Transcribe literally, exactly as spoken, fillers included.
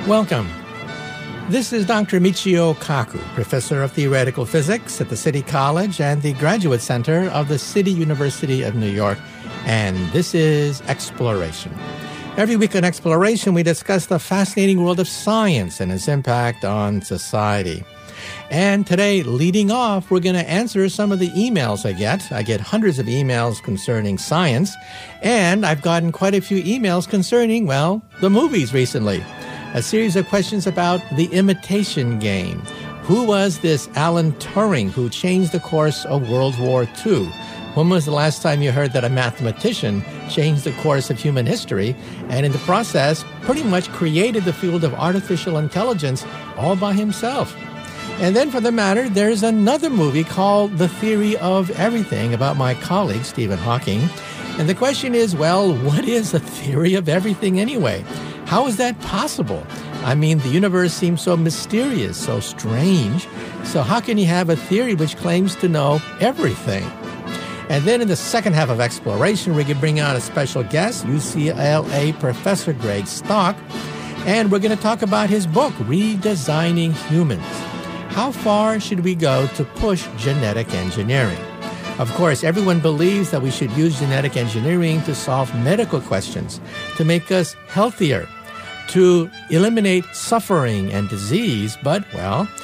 Welcome. This is Doctor Michio Kaku, Professor of Theoretical Physics at the City College and the Graduate Center of the City University of New York, and this is Exploration. Every week on Exploration, we discuss the fascinating world of science and its impact on society. And today, leading off, we're going to answer some of the emails I get. I get hundreds of emails concerning science, and I've gotten quite a few emails concerning, well, the movies recently. A series of questions about The Imitation Game. Who was this Alan Turing who changed the course of World War Two? When was the last time you heard that a mathematician changed the course of human history and in the process pretty much created the field of artificial intelligence all by himself? And then for the matter, there's another movie called The Theory of Everything about my colleague Stephen Hawking. And the question is, well, what is a theory of everything anyway? How is that possible? I mean, the universe seems so mysterious, so strange. So how can you have a theory which claims to know everything? And then in the second half of Exploration, we can bring on a special guest, U C L A Professor Greg Stock, and we're going to talk about his book, Redesigning Humans. How far should we go to push genetic engineering? Of course, everyone believes that we should use genetic engineering to solve medical questions, to make us healthier, to eliminate suffering and disease, but, well,